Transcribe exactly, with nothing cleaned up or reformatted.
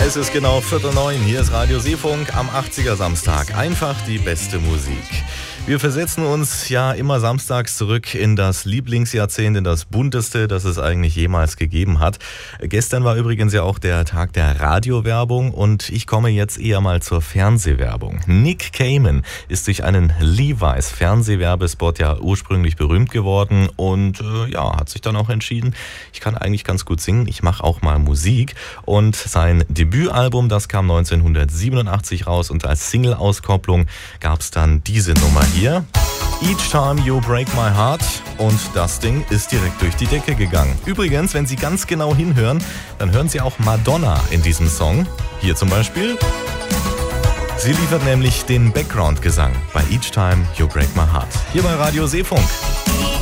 Es ist genau Viertel neun, hier ist Radio Seefunk am achtziger Samstag. Einfach die beste Musik. Wir versetzen uns ja immer samstags zurück in das Lieblingsjahrzehnt, in das bunteste, das es eigentlich jemals gegeben hat. Gestern war übrigens ja auch der Tag der Radiowerbung und ich komme jetzt eher mal zur Fernsehwerbung. Nick Cayman ist durch einen Levi's Fernsehwerbespot ja ursprünglich berühmt geworden und äh, ja, hat sich dann auch entschieden, ich kann eigentlich ganz gut singen, ich mache auch mal Musik. Und sein Debütalbum, das kam neunzehnhundertsiebenundachtzig raus und als Single-Auskopplung gab es dann diese Nummer hier. Each Time You Break My Heart, und das Ding ist direkt durch die Decke gegangen. Übrigens, wenn Sie ganz genau hinhören, dann hören Sie auch Madonna in diesem Song. Hier zum Beispiel. Sie liefert nämlich den Background-Gesang bei Each Time You Break My Heart. Hier bei Radio Seefunk.